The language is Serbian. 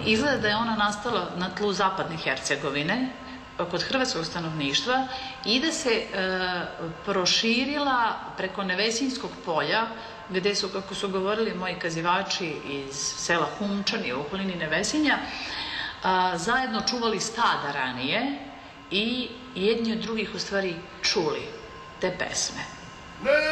izgleda da je ona nastala na tlu zapadne Hercegovine, kod hrvatskog stanovništva i da se proširila preko Nevesinjskog polja, gde su, kako su govorili moji kazivači iz sela Humčani u okolini Nevesinja, zajedno čuvali stada ranije i jedni od drugih u stvari čuli te pesme.